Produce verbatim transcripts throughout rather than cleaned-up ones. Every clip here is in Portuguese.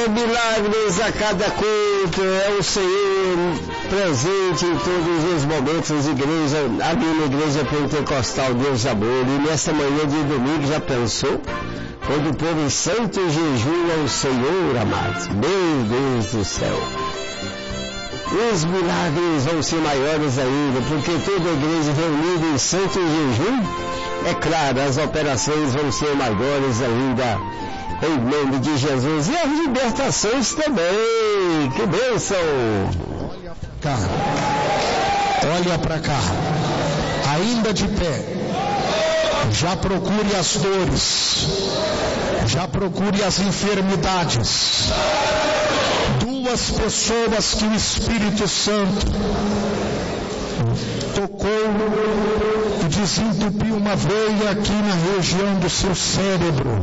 milagres a cada culto, é o Senhor presente em todos os momentos, igreja, ali na igreja pentecostal Deus Amor. E nessa manhã de domingo, já pensou? Quando o povo em santo jejum ao Senhor, amados, meu Deus do céu, os milagres vão ser maiores ainda, porque toda a igreja reunida em santo jejum, é claro, as operações vão ser maiores ainda, em nome de Jesus. E as libertações também, que bênção! Olha pra cá, olha pra cá, ainda de pé, já procure as dores, já procure as enfermidades. Duas pessoas que o Espírito Santo tocou e desentupiu uma veia aqui na região do seu cérebro.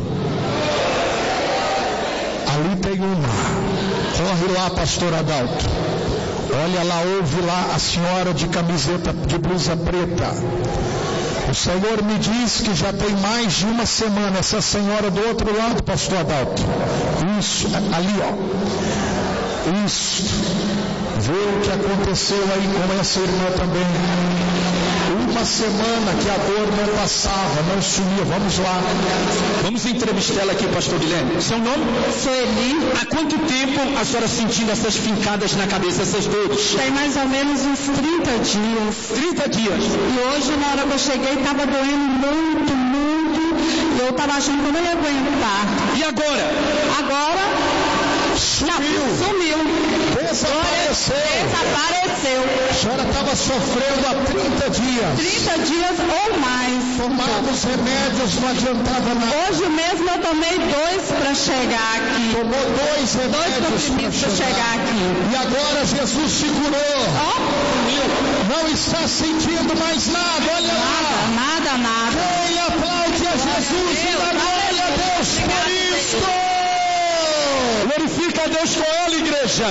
Ali tem uma. Corre lá, pastor Adalto. Olha lá, ouve lá a senhora de camiseta, de blusa preta. O Senhor me diz que já tem mais de uma semana essa senhora do outro lado, pastor Adalto. Isso, ali ó. Isso. Vê o que aconteceu aí com essa irmã também. Uma semana que a dor não passava, não sumia. Vamos lá. Vamos entrevistar ela aqui, pastor Guilherme. Seu nome? Sueli. Há quanto tempo a senhora sentindo essas fincadas na cabeça, essas dores? Tem mais ou menos uns trinta dias. trinta dias. E hoje, na hora que eu cheguei, estava doendo muito, muito. E eu estava achando que eu não ia aguentar. E agora? Agora... Sumiu. Sumiu. Desapareceu. Desapareceu. A senhora estava sofrendo há trinta dias. trinta dias ou mais. Tomava os remédios, não adiantava nada. Hoje mesmo eu tomei dois para chegar aqui. Tomou dois remédios para chegar. chegar aqui. E agora Jesus te curou. Oh. Não está sentindo mais nada. Olha nada, lá. Nada, nada. Quem aplaude a Jesus e dá glória a Deus por isso. Glorifica a Deus com ela, igreja.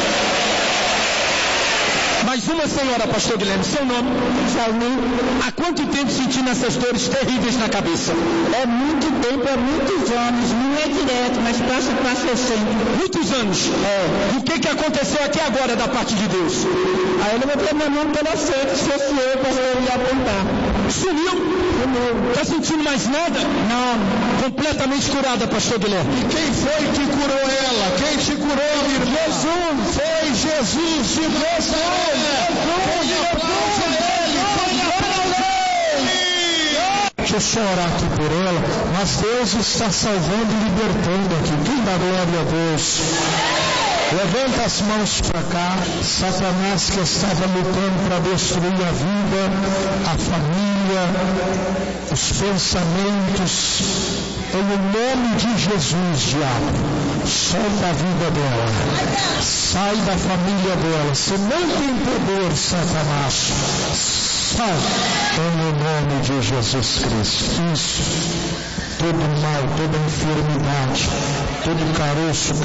Mais uma senhora, pastor Guilherme, seu nome? Jalmi. Há quanto tempo sentindo essas dores terríveis na cabeça? É muito tempo, é muitos anos, não é direto, mas passa, passa sempre. Muitos anos? É. E o que que aconteceu aqui agora da parte de Deus? Aí ele botou minha mão pela frente, se fosse eu, para eu ir apontar. Sumiu? Sumiu. Está sentindo mais nada? Não. Completamente curada, pastor Guilherme. E quem foi que curou ela? Quem te curou, minha irmã? Jesus. Foi Jesus de Nazaré. Quem aplaude a ele? Quem aplaude a ele? Deixa eu só orar aqui por ela, mas Deus está salvando e libertando aqui. Quem dá glória a Deus? Levanta as mãos para cá. Satanás que estava lutando para destruir a vida, a família, os pensamentos, em nome de Jesus, diabo, solta a vida dela, sai da família dela. Você não tem poder, Satanás. Sai em nome de Jesus Cristo. Isso, todo mal, toda enfermidade, todo caroço